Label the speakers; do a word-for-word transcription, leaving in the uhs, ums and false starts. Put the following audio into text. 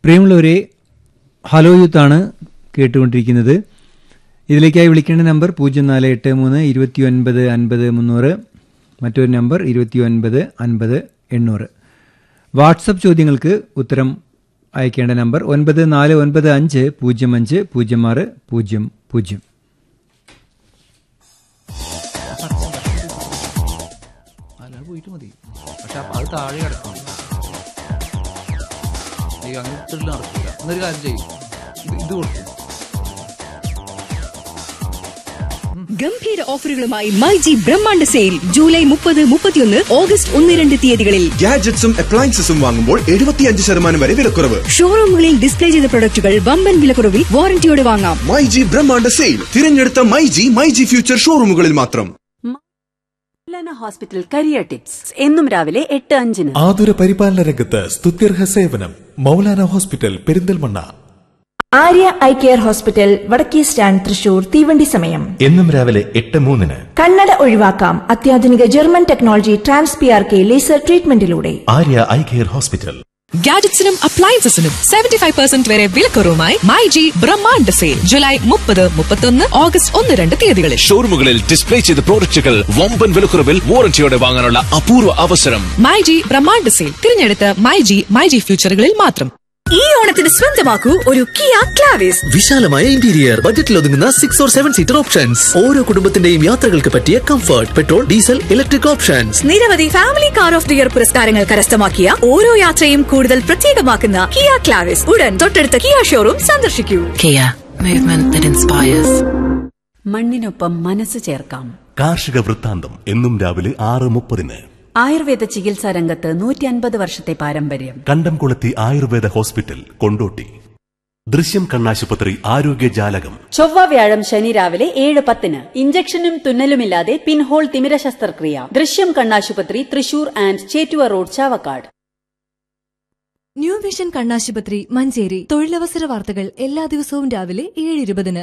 Speaker 1: പ്രിയമുള്ളവരെ, ഹലോ യൂത്താണ് കേട്ടുകൊണ്ടിരിക്കുന്നത്. ഇതിലേക്കായി വിളിക്കേണ്ട നമ്പർ പൂജ്യം നാല് എട്ട് മൂന്ന് ഇരുപത്തി ഒൻപത് അൻപത് മുന്നൂറ്, മറ്റൊരു നമ്പർ ഇരുപത്തി ഒൻപത് അൻപത് എണ്ണൂറ്. വാട്സപ്പ് ചോദ്യങ്ങൾക്ക് ഉത്തരം അയക്കേണ്ട നമ്പർ ഒൻപത് നാല് ഒൻപത് അഞ്ച് പൂജ്യം അഞ്ച് പൂജ്യം ആറ് പൂജ്യം പൂജ്യം.
Speaker 2: പോയിട്ട് മതി, പക്ഷെ അത് താഴെ കിടക്കണം. അങ്ങനെ നടക്കില്ല. എന്നൊരു കാര്യം ചെയ്യും, ഇത് കൊടുക്കും.
Speaker 3: ഗംഭീര ഓഫറുകളുമായി മൈജി ബ്രഹ്മാണ്ഡ സെയിൽ ജൂലൈ മുപ്പത് മുപ്പത്തിയൊന്ന് ഓഗസ്റ്റ് ഒന്ന് രണ്ട് തീയതികളിൽ.
Speaker 4: ഗാഡ്ജറ്റ്സും അപ്ലയൻസസും വാങ്ങുമ്പോൾ എഴുപത്തിയഞ്ച് ശതമാനം വരെ വിലക്കുറവ്.
Speaker 3: ഷോറൂമുകളിൽ ഡിസ്പ്ലേ ചെയ്ത പ്രൊഡക്റ്റുകൾ വമ്പൻ വിലക്കുറവിൽ വാറന്റിയോടെ വാങ്ങാം.
Speaker 4: മൈജി ബ്രഹ്മാണ്ഡ സെയിൽ തിരഞ്ഞെടുത്ത മൈജി മൈജി ഫ്യൂച്ചർ ഷോറൂമുകളിൽ മാത്രം.
Speaker 5: മൗലാന ഹോസ്പിറ്റൽ കരിയർ ടിപ്സ് എന്നും രാവിലെ എട്ട് അഞ്ചിന്.
Speaker 6: ആതുര പരിപാലന രംഗത്ത് സ്തുത്യർഹ സേവനം. Maulana hospital, Perinthalmanna.
Speaker 7: Arya eye care hospital, വടക്കേ സ്റ്റാൻഡ്, തൃശൂർ. തീവണ്ടി സമയം
Speaker 6: എന്നും രാവിലെ എട്ട് മൂന്നിന്.
Speaker 7: കണ്ണട ഒഴിവാക്കാം അത്യാധുനിക German technology trans P R K laser ട്രീറ്റ്മെന്റിലൂടെ.
Speaker 6: Arya eye care hospital.
Speaker 8: ഗാഡ്ജറ്റ്സിനും അപ്ലയൻസസിനും seventy five percent വരെ വിലക്കുറവുമായി മൈജി ബ്രഹ്മാണ്ഡ സെയിൽ ജൂലൈ മുപ്പത് മുപ്പത്തൊന്ന് ഓഗസ്റ്റ് ഒന്ന് രണ്ട് തീയതികളിൽ.
Speaker 9: ഷോറൂമുകളിൽ ഡിസ്പ്ലേ ചെയ്ത പ്രോഡക്റ്റുകൾ വമ്പൻ വിലക്കുറവിൽ വാറന്റിയോടെ വാങ്ങാനുള്ള അപൂർവ അവസരം.
Speaker 8: മൈജി ബ്രഹ്മാണ്ഡ സെയിൽ തിരഞ്ഞെടുത്ത മൈജി മൈജി ഫ്യൂച്ചറുകളിൽ മാത്രം.
Speaker 3: ഈ ഓണത്തിന് സ്വന്തമാക്കൂ ഒരു കിയ ക്ലാവിസ്.
Speaker 10: വിശാലമായ ഇന്റീരിയർ, ബജറ്റിൽ ഒതുങ്ങുന്ന six or seven seater options, ഓരോ കുടുംബത്തിന്റെയും യാത്രകൾക്ക് പറ്റിയ comfort, petrol, diesel, electric options.
Speaker 3: നിരവധി family car of the year പുരസ്കാരങ്ങൾ കരസ്ഥമാക്കിയ ഓരോ യാത്രയും കൂടുതൽ പ്രത്യേകമാക്കുന്ന കിയ ക്ലാവിസ് ഉടൻ തൊട്ടടുത്ത കിയ ഷോറൂം സന്ദർശിക്കൂ.
Speaker 8: Kia, movement that inspires.
Speaker 5: മണ്ണിനൊപ്പം മനസ്സ് ചേർക്കാം.
Speaker 6: കാർഷിക വൃത്താന്തം എന്നും രാവിലെ ആറ് മുപ്പതിന്.
Speaker 5: ആയുർവേദ ചികിത്സാ രംഗത്ത് നൂറ്റി അൻപത് വർഷത്തെ പാരമ്പര്യം.
Speaker 6: കണ്ടംകുളത്തി ആയുർവേദ ഹോസ്പിറ്റൽ, കൊണ്ടോട്ടി. ദൃശ്യം കണ്ണാശുപത്രി ആരോഗ്യ ജാലകം.
Speaker 5: ചൊവ്വ വ്യാഴം ശനി രാവിലെ ഏഴ് പത്തിന്. ഇഞ്ചക്ഷനും തുന്നലുമില്ലാതെ പിൻഹോൾ തിമിര ശസ്ത്രക്രിയ. ദൃശ്യം കണ്ണാശുപത്രി, Thrissur and Chettuva road, Chavakkad.
Speaker 11: New vision കണ്ണാശുപത്രി, മഞ്ചേരി. തൊഴിലവസര വാർത്തകൾ എല്ലാ ദിവസവും രാവിലെ ഏഴ് ഇരുപതിന്.